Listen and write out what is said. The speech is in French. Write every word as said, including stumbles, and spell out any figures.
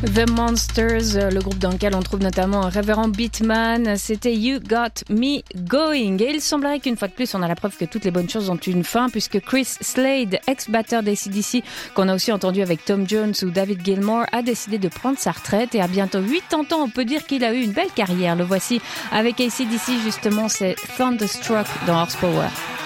The Monsters, le groupe dans lequel on trouve notamment un révérend Beatman, c'était You Got Me Going. Et il semblerait qu'une fois de plus, on a la preuve que toutes les bonnes choses ont une fin, puisque Chris Slade, ex-batteur d'A C D C, qu'on a aussi entendu avec Tom Jones ou David Gilmour, a décidé de prendre sa retraite. Et à bientôt quatre-vingts ans, on peut dire qu'il a eu une belle carrière. Le voici avec A C D C, justement, c'est Thunderstruck dans Horsepower.